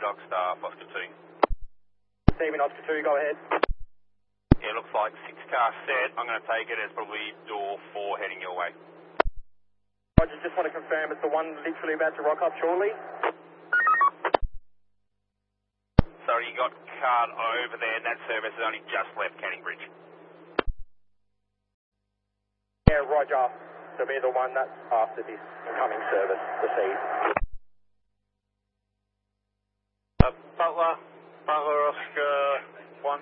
Murdoch Staff, Oscar 2. Receiving Oscar 2, go ahead. Yeah, looks like 6 car set. I'm going to take it as probably door 4 heading your way. I just want to confirm it's the one literally about to rock up shortly. Sorry, you got card over there, and that service has only just left Canning Bridge. Yeah, roger. So be the one that's after this incoming service received. Butler Oscar 1.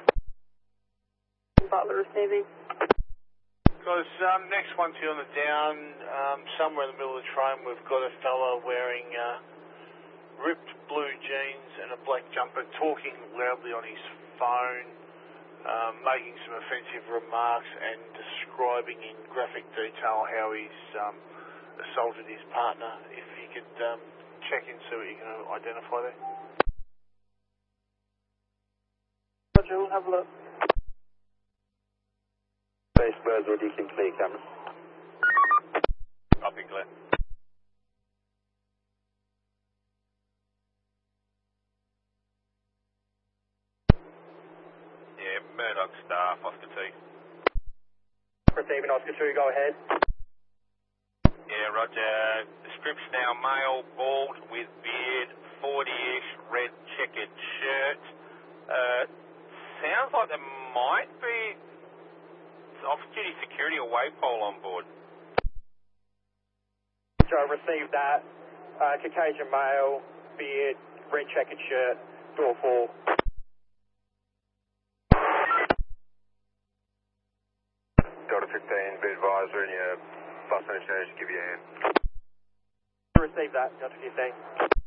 Butler receiving. Guys, next one's here on the down, somewhere in the middle of the train we've got a fella wearing ripped blue jeans and a black jumper talking loudly on his phone, making some offensive remarks and describing in graphic detail how he's assaulted his partner. If you could check in, see what you can identify there. Roger, we'll have a look. Base Birdwood, you can clear camera. Copy, clear. Yeah, Murdoch Staff, Oscar 2. Receiving Oscar 2, go ahead. Yeah, roger. Description now, male, bald, with beard, 40-ish, red checkered shirt. Sounds like there might be off-duty security or waypole on board. Joe, received that. Caucasian male, beard, red checkered shirt, door 4. Delta 15, be advisor, and your bus engineers give you a hand. Received that, Delta 15.